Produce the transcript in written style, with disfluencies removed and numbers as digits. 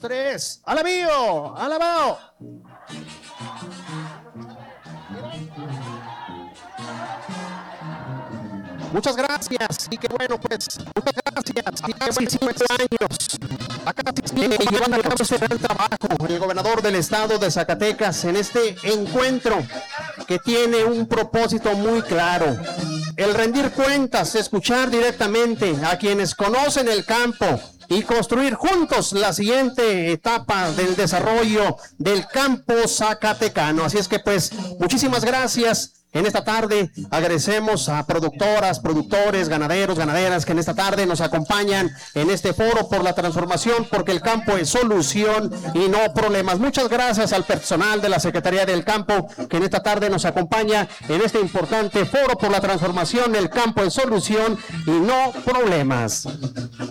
3. ¡Alabío! ¡Alabao! Muchas gracias, y que bueno, pues, muchas gracias. Y casi 50 años, a casi 5 años llevando a cabo este gran trabajo, el gobernador del estado de Zacatecas, en este encuentro que tiene un propósito muy claro: el rendir cuentas, escuchar directamente a quienes conocen el campo y construir juntos la siguiente etapa del desarrollo del campo zacatecano. Así es que pues, muchísimas gracias. En esta tarde agradecemos a productoras, productores, ganaderos, ganaderas que en esta tarde nos acompañan en este foro por la transformación, porque el campo es solución y no problemas. Muchas gracias al personal de la Secretaría del Campo que en esta tarde nos acompaña en este importante foro por la transformación. El campo es solución y no problemas.